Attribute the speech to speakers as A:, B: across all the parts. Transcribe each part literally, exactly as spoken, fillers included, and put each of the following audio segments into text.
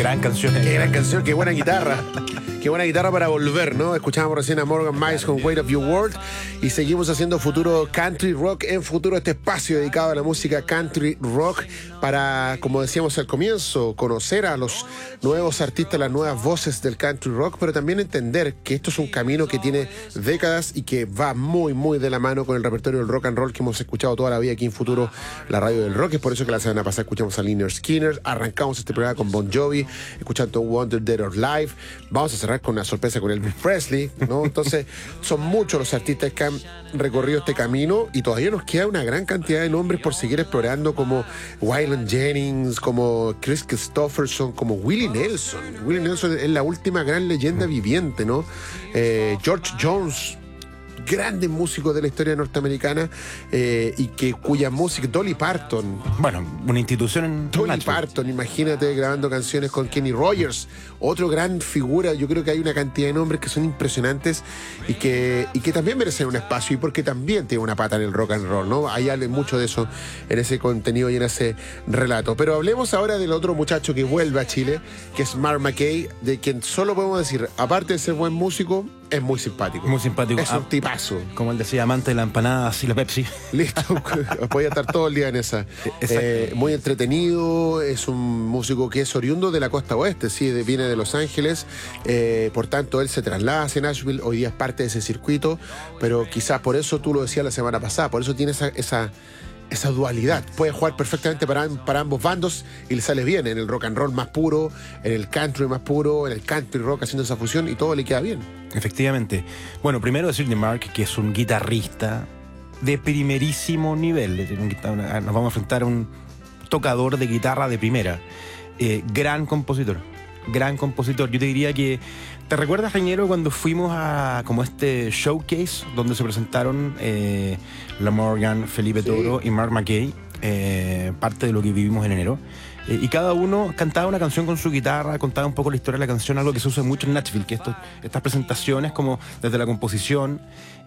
A: Gran canción.
B: Qué gran canción, qué buena guitarra. Qué buena guitarra para volver, ¿no? Escuchábamos recién a Morgan Miles con Weight of Your World y seguimos haciendo Futuro Country Rock en Futuro, este espacio dedicado a la música country rock para, como decíamos al comienzo, conocer a los nuevos artistas, las nuevas voces del country rock, pero también entender que esto es un camino que tiene décadas y que va muy, muy de la mano con el repertorio del rock and roll que hemos escuchado toda la vida aquí en Futuro, la radio del rock. Es por eso que la semana pasada escuchamos a Lynyrd Skynyrd, arrancamos este programa con Bon Jovi, escuchando Wonder Dead or Live. Vamos a cerrar con una sorpresa con Elvis Presley, ¿no? Entonces, son muchos los artistas que han recorrido este camino y todavía nos queda una gran cantidad de nombres por seguir explorando, como Waylon Jennings, como Chris Christopherson, como Willie Nelson. Willie Nelson es la última gran leyenda viviente, ¿no? Eh, George Jones, grandes músicos de la historia norteamericana, eh, y que cuya música, Dolly Parton,
A: bueno, una institución en
B: Dolly
A: Nashville.
B: Parton, imagínate grabando canciones con Kenny Rogers, otro gran figura. Yo creo que hay una cantidad de nombres que son impresionantes y que, y que también merecen un espacio, y porque también tiene una pata en el rock and roll, ¿no? Hay mucho de eso en ese contenido y en ese relato. Pero hablemos ahora del otro muchacho que vuelve a Chile, que es Mark McKay, de quien solo podemos decir, aparte de ser buen músico, es muy simpático.
A: Muy simpático.
B: Es
A: Ah,
B: un tipazo.
A: Como él decía, amante de la empanada y la Pepsi.
B: Listo, voy a estar todo el día en esa. Eh, muy entretenido, es un músico que es oriundo de la costa oeste, sí, de- viene de Los Ángeles, eh, por tanto él se traslada hacia Nashville, hoy día es parte de ese circuito, pero quizás por eso tú lo decías la semana pasada, por eso tiene esa, esa, esa dualidad. Puede jugar perfectamente para, para ambos bandos y le sale bien en el rock and roll más puro, en el country más puro, en el country rock haciendo esa fusión, y todo le queda bien.
A: Efectivamente. Bueno, primero decir de Mark que es un guitarrista de primerísimo nivel. Es un guitar- Nos vamos a enfrentar a un tocador de guitarra de primera. Eh, gran compositor. Gran compositor. Yo te diría que... ¿Te recuerdas, Reñero, cuando fuimos a como este showcase donde se presentaron eh, La Morgan, Felipe
B: Sí.
A: Toro y Mark McKay? Eh, parte de lo que vivimos en enero. Eh, y cada uno cantaba una canción con su guitarra, contaba un poco la historia de la canción, algo que se usa mucho en Nashville, que esto, estas presentaciones, como desde la composición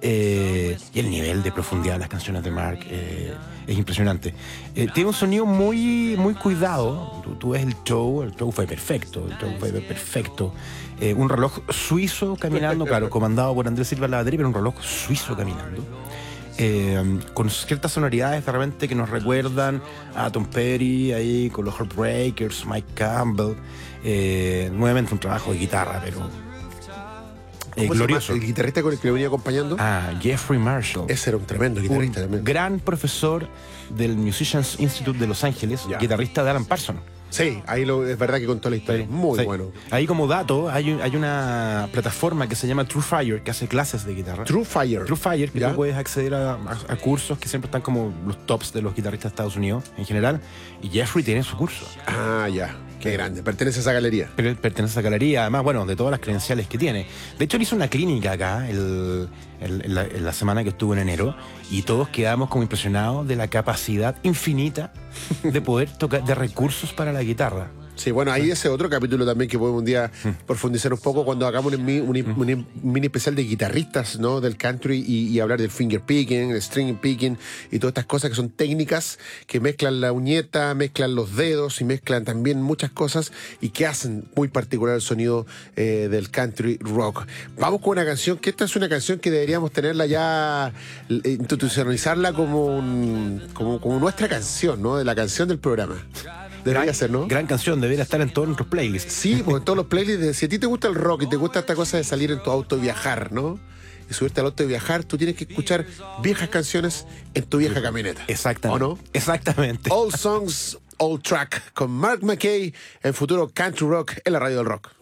A: eh, y el nivel de profundidad de las canciones de Mark, eh, es impresionante. Eh, tiene un sonido muy, muy cuidado. Tú, tú ves el show, el show fue perfecto, el show fue perfecto. Eh, un reloj suizo caminando, claro, comandado por Andrés Silva en la batería, pero un reloj suizo caminando. Eh, con ciertas sonoridades de repente que nos recuerdan a Tom Petty, ahí con los Heartbreakers, Mike Campbell. Eh, nuevamente un trabajo de guitarra, pero eh,
B: ¿Cómo se
A: glorioso.
B: llama el guitarrista con el que lo venía acompañando?
A: Ah, Jeffrey Marshall.
B: Ese era un tremendo guitarrista
A: un
B: también.
A: gran profesor del Musicians Institute de Los Ángeles,
B: Ya.
A: guitarrista de Alan Parsons.
B: Sí, ahí lo, es verdad que contó la historia.
A: Sí,
B: Muy
A: sí.
B: bueno.
A: Ahí como dato, hay, un- hay una plataforma que se llama True Fire, que hace clases de guitarra.
B: True Fire.
A: True Fire, que
B: ¿Ya?
A: tú puedes acceder a, a- a cursos que siempre están como los tops de los guitarristas de Estados Unidos en general. Y Jeffrey tiene su curso.
B: Ah, ya. Qué grande. Pertenece a esa galería.
A: Pero él pertenece a esa galería, además, bueno, de todas las credenciales que tiene. De hecho, él hizo una clínica acá el- el- en, la, en la semana que estuvo en enero, y todos quedamos como impresionados de la capacidad infinita de poder tocar, de recursos para la guitarra.
B: Sí, bueno, ahí ese otro capítulo también que podemos un día profundizar un poco cuando hagamos un, mi- un- un mini especial de guitarristas, ¿no? Del country, y, y hablar del finger picking, el string picking y todas estas cosas que son técnicas que mezclan la uñeta, mezclan los dedos y mezclan también muchas cosas y que hacen muy particular el sonido eh, del country rock. Vamos con una canción, que esta es una canción que deberíamos tenerla ya, eh, institucionalizarla como, un, como, como nuestra canción, ¿no? De la canción del programa. Debería
A: gran,
B: ser, ¿no?
A: Gran canción, debería estar en todos nuestros playlists.
B: Sí, porque en todos los playlists, de- si a ti te gusta el rock y te gusta esta cosa de salir en tu auto y viajar, ¿no? Y subirte al auto y viajar, tú tienes que escuchar viejas canciones en tu vieja camioneta.
A: Exactamente.
B: ¿O no?
A: Exactamente.
B: Old Songs, Old Track, con Mark McKay en Futuro Country Rock en la radio del rock.